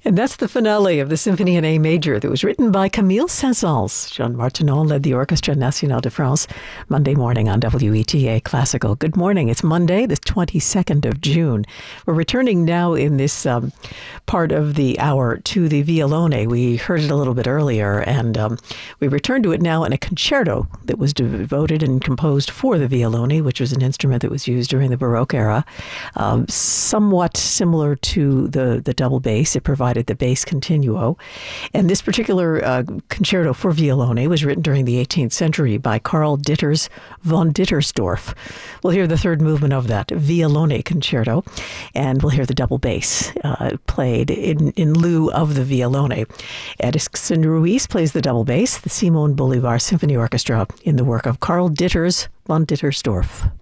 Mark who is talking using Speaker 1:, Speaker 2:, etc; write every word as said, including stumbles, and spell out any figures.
Speaker 1: And that's the finale of the Symphony in A Major that was written by Camille Saint-Saëns. Jean Martineau led the Orchestre National de France Monday morning on W E T A Classical. Good morning. It's Monday, the twenty-second of June. We're returning now in this um, part of the hour to the violone. We heard it a little bit earlier, and um, we return to it now in a concerto that was devoted and composed for the violone, which was an instrument that was used during the Baroque era. Um, somewhat similar to the, the double bass. It provided the bass continuo. And this particular uh, concerto for violone was written during the eighteenth century by Karl Ditters von Dittersdorf. We'll hear the third movement of that violone concerto, and we'll hear the double bass uh, played in, in lieu of the violone. Edison Ruiz plays the double bass, the Simon Bolivar Symphony Orchestra, in the work of Karl Ditters von Dittersdorf.